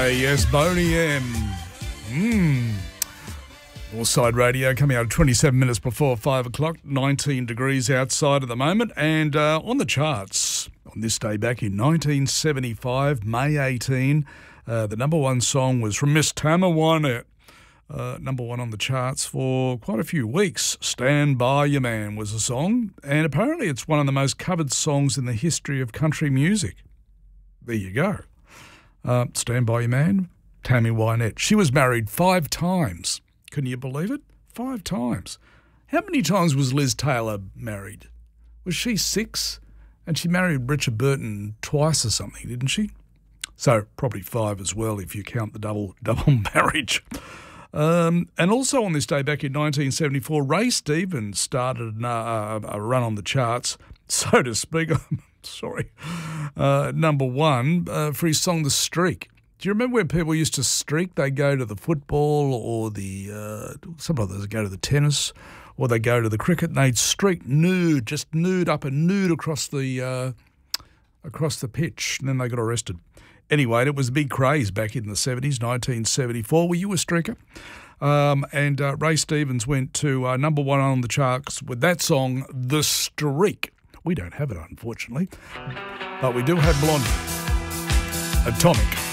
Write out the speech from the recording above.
Yes, Boney M. Northside Radio coming out 27 minutes before 5 o'clock, 19 degrees outside at the moment. And on the charts, on this day back in 1975, May 18, the number one song was from Miss Tamara Wynette. Number one on the charts for quite a few weeks. Stand By Your Man was the song, and apparently it's one of the most covered songs in the history of country music. There you go. Stand By Your Man, Tammy Wynette. She was married 5 times. Can you believe it? 5 times. How many times was Liz Taylor married? Was she 6? And she married Richard Burton twice or something, didn't she? So probably 5 as well if you count the double marriage. And also on this day back in 1974, Ray Stevens started a run on the charts, so to speak. Sorry. Number one for his song The Streak. Do you remember when people used to streak? They go to the football or sometimes they go to the tennis or they go to the cricket and they'd streak nude, just nude up and nude across the pitch, and then they got arrested. Anyway, it was a big craze back in the 70s, 1974. Were you a streaker? And Ray Stevens went to number one on the charts with that song, The Streak. We don't have it, unfortunately, but we do have Blondie, Atomic.